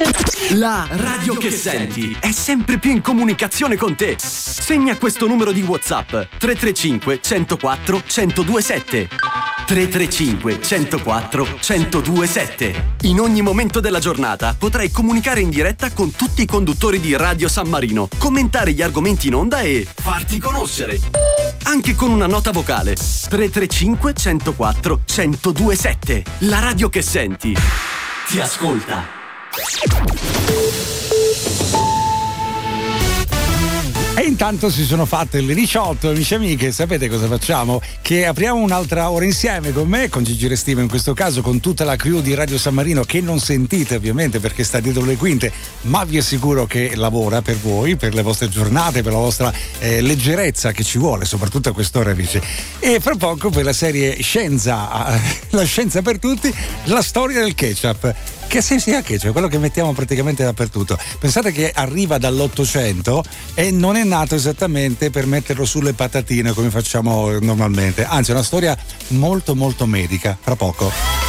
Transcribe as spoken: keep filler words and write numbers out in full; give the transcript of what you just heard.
La radio che senti è sempre più in comunicazione con te. Segna questo numero di WhatsApp: tre tre cinque, uno zero quattro, uno zero due sette. tre tre cinque, uno zero quattro, uno zero due sette. In ogni momento della giornata potrai comunicare in diretta con tutti i conduttori di Radio San Marino, commentare gli argomenti in onda e farti conoscere. Anche con una nota vocale. tre tre cinque, uno zero quattro, uno zero due sette. La radio che senti ti ascolta. E intanto si sono fatte le diciotto, amici e amiche. Sapete cosa facciamo? Che apriamo un'altra ora insieme con me, con Gigi Restiva in questo caso, con tutta la crew di Radio San Marino, che non sentite ovviamente perché sta dietro le quinte, ma vi assicuro che lavora per voi, per le vostre giornate, per la vostra eh, leggerezza che ci vuole, soprattutto a quest'ora, amici. E fra poco per la serie Scienza, la scienza per tutti, la storia del ketchup. Che se sia ketchup, quello che mettiamo praticamente dappertutto. Pensate che arriva dall'Ottocento e non è nato esattamente per metterlo sulle patatine come facciamo normalmente. Anzi, è una storia molto molto medica. Fra poco.